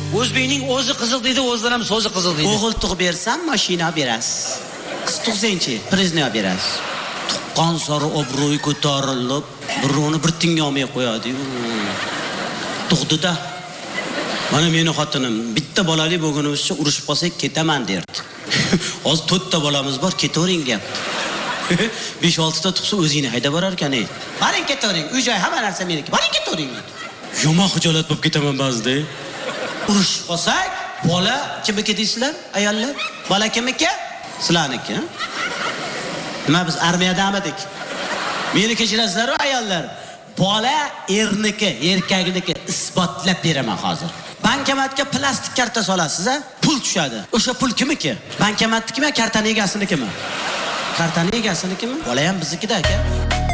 O'zbekning o'zi qiziq deydi, o'zidan ham so'zi qiziq deydi. O'g'il tug'ib bersam, mashina berasiz. Qiz tug'sangchi, prizni berasiz. Tuqqan sari obro'y ko'tarilib, birovni bir tinga olmay qo'yadi-yu. Tug'di-da. Mana meni xotinim bitta bolali bo'lganimizcha urushib qolsak ketaman derdi. Hozir 4 ta bolamiz bor, ketavering deb. 5-6 ta tug'sa o'zingni haydab borar ekan-ey. Boring ketavering, uy-joy hamma narsa meniki. Boring ketavering dedi. Yomon xijolat bo'lib ketaman ba'zida. Urushib qolsak, bola kimniki deysizlar, ayollar? Bola kimniki? Sizlarniki. Nima biz armiyadamidik? Meni kechirasizlar-ku ayollar. Bola erniki, erkakniki isbotlab beraman hozir. Bankomatga plastik karta solasiz-a? Pul tushadi. O'sha pul kimniki? Bankomatnikimi, kartaning egasiniki? Kartaning egasiniki? Bola ham biznikida aka.